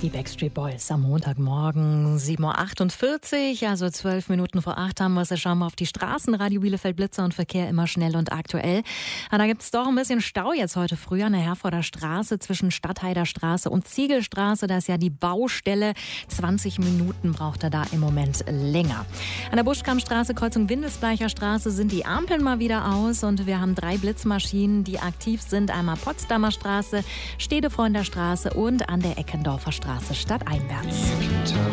Die Backstreet Boys am Montagmorgen, 7.48 Uhr, also 12 Minuten vor 8 haben wir es. Schauen wir auf die Straßen. Radio Bielefeld, Blitzer und Verkehr immer schnell und aktuell. Da gibt es doch ein bisschen Stau jetzt heute früh an der Herforder Straße zwischen Stadtheider Straße und Ziegelstraße. Da ist ja die Baustelle. 20 Minuten braucht er da im Moment länger. An der Buschkammstraße, Kreuzung Windelsbleicher Straße sind die Ampeln mal wieder aus und wir haben 3 Blitzmaschinen, die aktiv sind. Einmal Potsdamer Straße, Stedefreunderstraße und an der Eckendorfer Straße stadteinwärts.